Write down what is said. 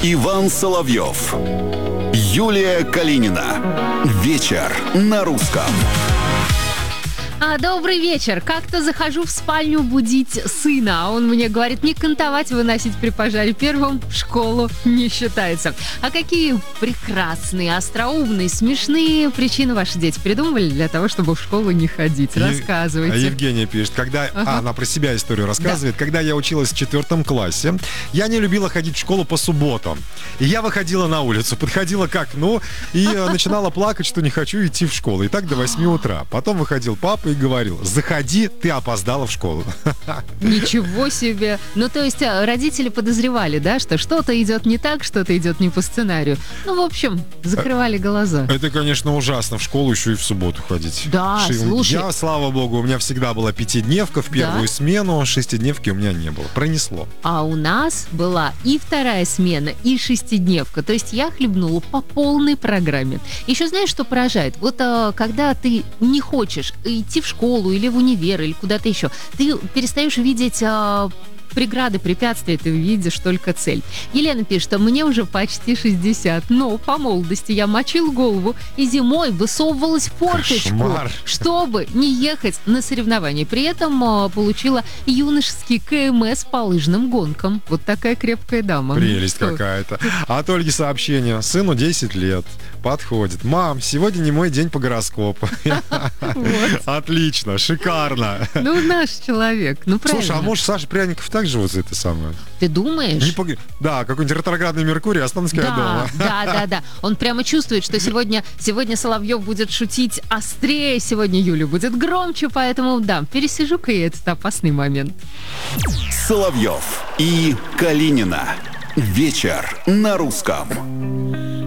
Иван Соловьев, Юлия Калинина. Вечер на русском. Добрый вечер. Как-то захожу в спальню будить сына, а он мне говорит, не кантовать, выносить при пожаре первым в школу не считается. А какие прекрасные, остроумные, смешные причины ваши дети придумывали для того, чтобы в школу не ходить? Рассказывайте. Евгения пишет, она про себя историю рассказывает. Да. Когда я училась в 4 классе, я не любила ходить в школу по субботам. И я выходила на улицу, подходила к окну и начинала плакать, что не хочу идти в школу. И так до 8 утра. Потом выходил папа и говорил, заходи, ты опоздала в школу. Ничего себе. Ну, то есть родители подозревали, да, что что-то идет не так, что-то идет не по сценарию. Ну, в общем, закрывали глаза. Это, конечно, ужасно, в школу еще и в субботу ходить. Да, слушай. Я, слава богу, у меня всегда была 5-дневка в первую смену, 6-дневки у меня не было. Пронесло. А у нас была и 2 смена, и 6-дневка. То есть я хлебнула по полной программе. Еще знаешь, что поражает? Вот когда ты не хочешь идти в школу или в универ, или куда-то еще, ты перестаешь видеть преграды, препятствия, ты видишь только цель. Елена пишет, что мне уже почти 60, но по молодости я мочил голову и зимой высовывалась в форточку, чтобы не ехать на соревнования. При этом получила юношеский КМС по лыжным гонкам. Вот такая крепкая дама. Прелесть какая-то. От Ольги сообщение. Сыну 10 лет. Подходит. Мам, сегодня не мой день по гороскопу. Отлично, шикарно. Ну, наш человек. Ну, правильно. Слушай, а может, Саша Пряников так же вот это самое? Ты думаешь? Да, какой-нибудь ретроградный Меркурий, Останкинская дома. Да. Он прямо чувствует, что сегодня Соловьев будет шутить острее, сегодня Юля будет громче, поэтому, да, пересижу-ка я этот опасный момент. Соловьев и Калинина. Вечер на русском.